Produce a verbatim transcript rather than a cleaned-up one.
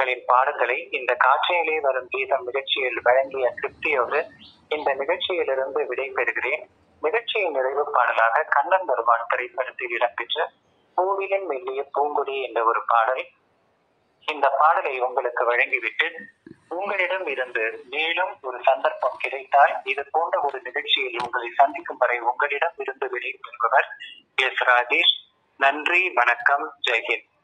உங்களின் பாடல்களை இந்த காட்சியிலே வரும் கீதம் நிகழ்ச்சியில் வழங்கிய திருப்தியோடு இந்த நிகழ்ச்சியிலிருந்து விடை பெறுகிறேன். நிகழ்ச்சியின் நிறைவு பாடலாக கண்ணன் வருவான் திரைப்படத்தில் இடம்பெற்ற பூவிலின் மெல்லிய பூங்குடி என்ற ஒரு பாடல். இந்த பாடலை உங்களுக்கு வழங்கிவிட்டு உங்களிடம் இருந்து மேலும் ஒரு சந்தர்ப்பம் கிடைத்தால் இது போன்ற ஒரு நிகழ்ச்சியில் உங்களை சந்திக்கும் வரை உங்களிடம் இருந்து விடை பெறுபவர் எஸ் ராஜேஷ். நன்றி, வணக்கம், ஜெய்ஹிந்த்.